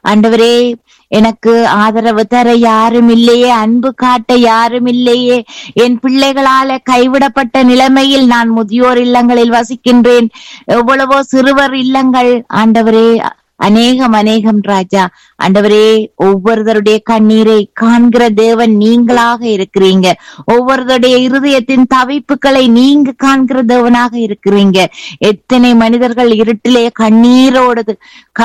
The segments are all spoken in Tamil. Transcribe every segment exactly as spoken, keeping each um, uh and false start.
ஆண்டவரே, எனக்கு ஆதரவு தர யாரும் இல்லையே, அன்பு காட்ட யாரும் இல்லையே, என் பிள்ளைகளால கைவிடப்பட்ட நிலைமையில் நான் முதியோர் இல்லங்களில் வசிக்கின்றேன். எவ்வளவோ சிறுவர் இல்லங்கள் ஆண்டவரே, அநேகம் அநேகம் ராஜா. ஆண்டவரே, ஒவ்வொருவருடைய கண்ணீரை காண்கிற தேவன் நீங்களாக இருக்கிறீங்க. ஒவ்வொருவருடைய இருதயத்தின் தவிப்புகளை நீங்க காண்கிற தேவனாக இருக்கிறீங்க. எத்தனை மனிதர்கள் இருட்டிலே கண்ணீரோடு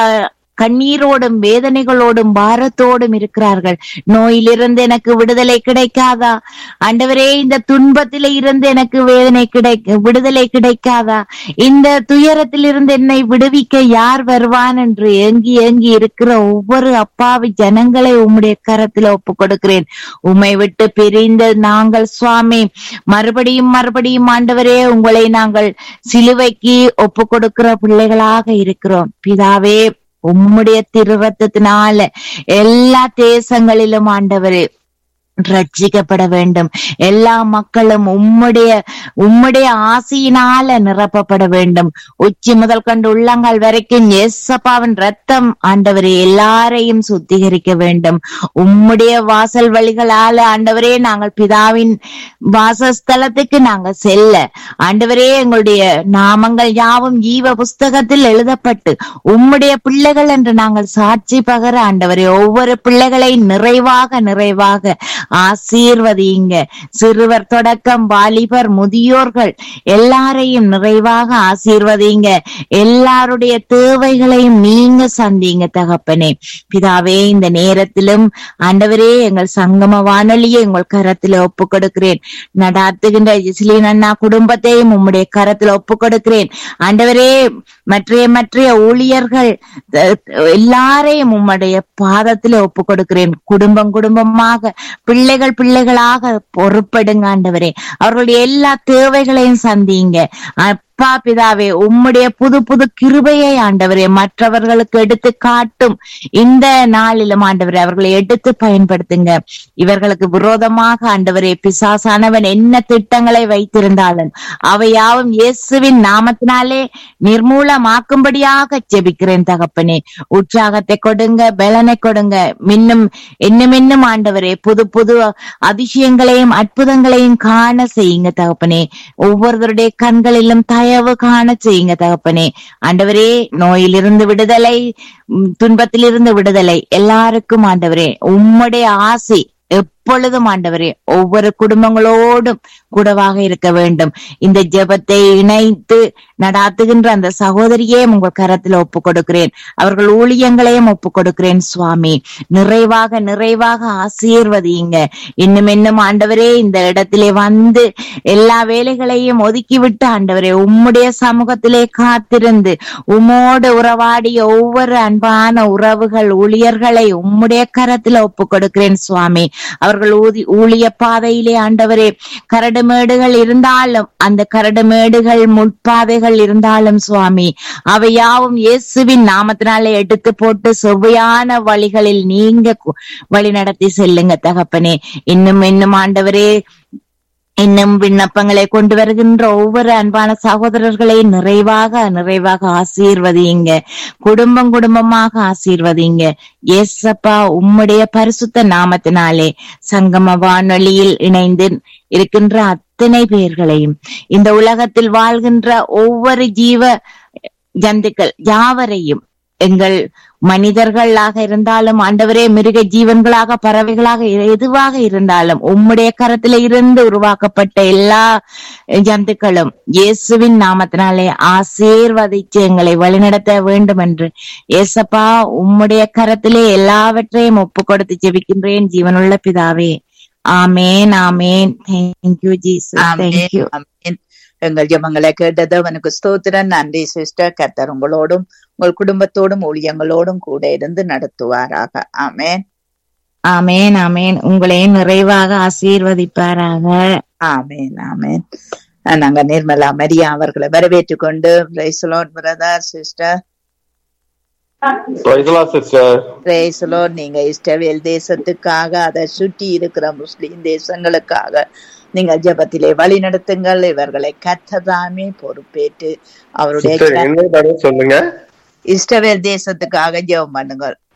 கண்ணீரோடும் வேதனைகளோடும் பாரத்தோடும் இருக்கிறார்கள். நோயிலிருந்து எனக்கு விடுதலை கிடைக்காதா ஆண்டவரே? இந்த துன்பத்தில இருந்து எனக்கு வேதனை கிடைக்க விடுதலை கிடைக்காதா? இந்த துயரத்திலிருந்து என்னை விடுவிக்க யார் வருவான் என்று ஏங்கி ஏங்கி இருக்கிற ஒவ்வொரு அப்பாவி ஜனங்களை உம்முடைய கரத்துல ஒப்பு கொடுக்கிறேன். உம்மை விட்டு பிரிந்த நாங்கள் சுவாமி, மறுபடியும் மறுபடியும் ஆண்டவரே, உங்களை நாங்கள் சிலுவைக்கு ஒப்பு கொடுக்கிற பிள்ளைகளாக இருக்கிறோம். பிதாவே, உம்முடைய திரு ரத்தத்தினால எல்லா தேசங்களிலும் ஆண்டவரே ரட்சிக்கப்பட வேண்டும். எல்லா மக்களும் உம்முடைய உம்முடைய ஆசையினால நிரப்பப்பட வேண்டும். உச்சி முதல் கண்டு உள்ளங்கால் வரைக்கும் இயேசப்பாவின் ரத்தம் ஆண்டவரே எல்லாரையும் சுத்திகரிக்க வேண்டும். உம்முடைய வாசல் வழிகளால ஆண்டவரே நாங்கள் பிதாவின் வாசஸ்தலத்துக்கு நாங்கள் செல்ல ஆண்டவரே, எங்களுடைய நாமங்கள் யாவும் ஜீவ புஸ்தகத்தில் எழுதப்பட்டு உம்முடைய பிள்ளைகள் என்று நாங்கள் சாட்சி பகர ஆண்டவரே, ஒவ்வொரு பிள்ளைகளை நிறைவாக நிறைவாக ஆசீர்வதிங்க. சிறுவர் தொடக்கம் வாலிபர் முதியோர்கள் எல்லாரையும் நிறைவாக ஆசீர்வதிங்க. எல்லாருடைய தேவைகளையும் நீங்க சந்திங்க தகப்பனே. பிதாவே, இந்த நேரத்திலும் ஆண்டவரே எங்கள் சங்கம வானொலியை உங்கள் கரத்துல ஒப்பு கொடுக்கிறேன். நடாத்துகின்ற ஜெசிலின் அண்ணா குடும்பத்தையும் உம்முடைய கரத்துல ஒப்பு கொடுக்கிறேன். ஆண்டவரே, மற்றைய மற்றைய ஊழியர்கள் எல்லாரையும் உம்முடைய பாதத்துல ஒப்பு கொடுக்கிறேன். குடும்பம் குடும்பமாக பிள்ளைகள் பிள்ளைகளாக பொறுப்படுங்க ஆண்டவரே. அவர்களுடைய எல்லா தேவைகளையும் சந்திங்க அப்பா பிதாவே. உம்முடைய புது புது கிருபையை ஆண்டவரே மற்றவர்களுக்கு எடுத்து காட்டும் இந்த நாளிலும் ஆண்டவரே அவர்களை எடுத்து பயன்படுத்துங்க. இவர்களுக்கு விரோதமாக ஆண்டவரே பிசாசானவன் என்ன திட்டங்களை வைத்திருந்தாலும் அவையாவும் இயேசுவின் நாமத்தினாலே நிர்மூலமாக்கும்படியாக ஜெபிக்கிறேன் தகப்பனே. உற்சாகத்தை கொடுங்க, பலனை கொடுங்க. மின்னும் இன்னும் இன்னும் ஆண்டவரே புது புது அதிசயங்களையும் அற்புதங்களையும் காண செய்யுங்க தகப்பனே. ஒவ்வொருவருடைய கண்களிலும் தயவு காண செய்யுங்க தகப்பனே. ஆண்டவரே, நோயிலிருந்து விடுதலை, துன்பத்திலிருந்து விடுதலை எல்லாருக்கும் ஆண்டவரே உம்முடைய ஆசை எப்பொழுதும் ஆண்டவரே ஒவ்வொரு குடும்பங்களோடும் கூடவாக இருக்க வேண்டும். இந்த ஜெபத்தை இணைத்து நடாத்துகின்ற அந்த சகோதரியே உங்கள் கரத்துல ஒப்பு கொடுக்கிறேன். அவர்கள் ஊழியங்களையும் ஒப்பு கொடுக்கிறேன் சுவாமி. நிறைவாக நிறைவாக ஆசீர்வதியுங்க. இன்னும் இன்னும் ஆண்டவரே இந்த இடத்திலே வந்து எல்லா வேலைகளையும் ஒதுக்கிவிட்டு ஆண்டவரே உம்முடைய சமூகத்திலே காத்திருந்து உம்மோடு உறவாடிய ஒவ்வொரு அன்பான உறவுகள் ஊழியர்களை உம்முடைய கரத்துல ஒப்பு கொடுக்கிறேன் சுவாமி. அவர்கள் ஊதி ஊழிய பாதையிலே ஆண்டவரே கரடுமேடுகள் இருந்தாலும், அந்த கரடுமேடுகள் முட்பாதைகள் இருந்தாலும் சுவாமி, அவையாவும் இயேசுவின் நாமத்தினாலே எடுத்து போட்டு செவ்வையான வழிகளில் நீங்க வழி நடத்தி செல்லுங்க தகப்பனே. இன்னும் இன்னும் ஆண்டவரே இன்னும் விண்ணப்பங்களை கொண்டு வருகின்ற ஒவ்வொரு அன்பான சகோதரர்களை நிறைவாக நிறைவாக ஆசீர்வதிங்க. குடும்பம் குடும்பமாக ஆசீர்வதிங்க. ஏசப்பா உம்முடைய பரிசுத்த நாமத்தினாலே சங்கம வானொலியில் இணைந்து இருக்கின்ற அத்தனை பேர்களையும், இந்த உலகத்தில் வாழ்கின்ற ஒவ்வொரு ஜீவ ஜந்துக்கள் யாவரையும், எங்கள் மனிதர்களாக இருந்தாலும் ஆண்டவரே மிருக ஜீவன்களாக பறவைகளாக எதுவாக இருந்தாலும் உம்முடைய கரத்தில இருந்து உருவாக்கப்பட்ட எல்லா ஜந்துக்களும் இயேசுவின் நாமத்தினாலே ஆசீர்வதிச்சு எங்களை வழிநடத்த வேண்டும் என்று ஏசப்பா உம்முடைய கரத்திலே எல்லாவற்றையும் ஒப்பு கொடுத்து ஜெபிக்கின்றேன் ஜீவனுள்ள பிதாவே. ஆமேன் ஆமேன். Thank you Jesus. தேங்க்யூ. எங்கள் ஜெபங்களை கேட்டது அவனுக்கு ஸ்தோத்திரம். நன்றி சிஸ்டர். கர்த்தர் உங்களோடும் உங்கள் குடும்பத்தோடும் ஊழியங்களோடும் கூட இருந்து நடத்துவாராக. ஆமேன் ஆமேன் ஆமேன். உங்களையும் நிறைவாக ஆசீர்வதிப்பாராக. ஆமேன் ஆமேன். நாங்க நிர்மலா மரியா அவர்களை வரவேற்றுக் கொண்டு praise the Lord brother sister. Praise the Lord sister. Praise the Lord. நீங்க இஸ்ரவேல் தேசத்துக்காக, அதை சுற்றி இருக்கிற முஸ்லிம் தேசங்களுக்காக நீங்க ஜெபத்திலே வழி நடத்துங்கள். இவர்களை கர்த்தர்தாமே பொறுப்பேற்று அவருடைய சொல்லுங்க இஸ்ரவேல் தேசத்துக்காக ஜெபம் பண்ணுங்கள்.